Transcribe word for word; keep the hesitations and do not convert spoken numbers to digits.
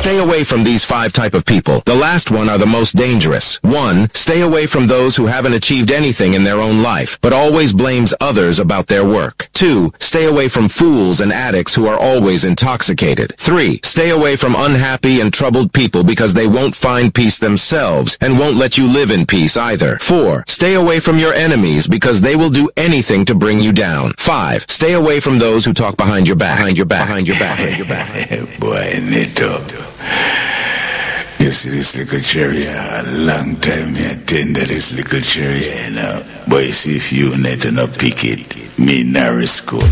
Stay away from these five type of people. The last one are the most dangerous. One, stay away from those who haven't achieved anything in their own life, but always blames others about their work. Two, stay away from fools and addicts who are always intoxicated. Three, stay away from unhappy and troubled people because they won't find peace themselves and won't let you live in peace either. Four, stay away from your enemies because they will do anything to bring you down. Five, stay away from those who talk behind your back. Behind your back. Behind your back. Behind your back. Boy, Neto. You see this little cherry, a long time me attend to this little cherry, you know. But you see if you Neto no pick it, me not risk out.